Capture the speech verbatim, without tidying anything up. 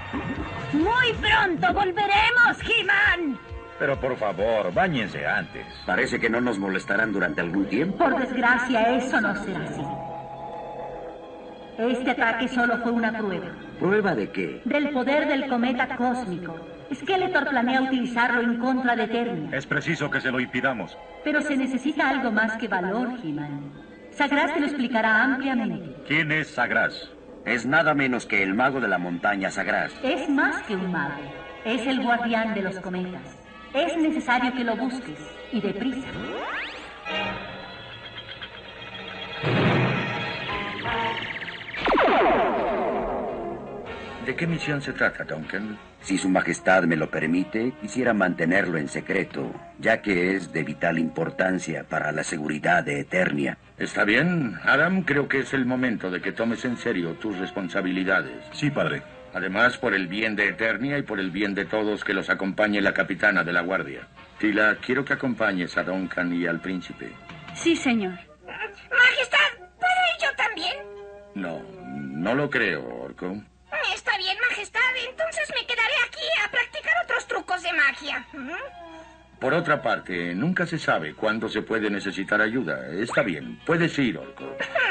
Muy pronto volveremos, He-Man. Pero por favor, báñense antes. Parece que no nos molestarán durante algún tiempo. Por desgracia, eso no será así. Este ataque solo fue una prueba. ¿Prueba de qué? Del poder del cometa cósmico. Skeletor planea utilizarlo en contra de Eternia. Es preciso que se lo impidamos. Pero se necesita algo más que valor, He-Man. Sagraz te lo explicará ampliamente. ¿Quién es Sagraz? Es nada menos que el mago de la montaña Sagraz. Es más que un mago. Es el guardián de los cometas. Es necesario que lo busques, y deprisa. ¿De qué misión se trata, Duncan? Si su majestad me lo permite, quisiera mantenerlo en secreto, ya que es de vital importancia para la seguridad de Eternia. Está bien, Adam, creo que es el momento de que tomes en serio tus responsabilidades. Sí, padre. Además, por el bien de Eternia y por el bien de todos, que los acompañe la capitana de la guardia. Tila, quiero que acompañes a Duncan y al príncipe. Sí, señor. Majestad, ¿puedo ir yo también? No, no lo creo, Orco. Está bien, Majestad. Entonces me quedaré aquí a practicar otros trucos de magia. ¿Mm? Por otra parte, nunca se sabe cuándo se puede necesitar ayuda. Está bien, puedes ir, Orco.